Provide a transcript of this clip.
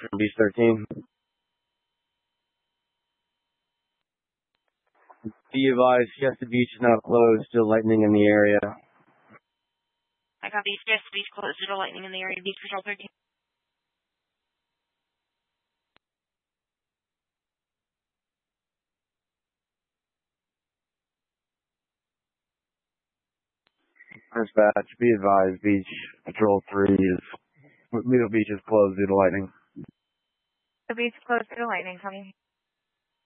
from Beach 13. Be advised, Fiesta Beach is now closed, still lightning in the area. I copy. Fiesta Beach closed, still lightning in the area. Beach Patrol 13. Dispatch, be advised, Beach Patrol 3 Middle Beach is closed due to lightning. The beach closed due to lightning, copy.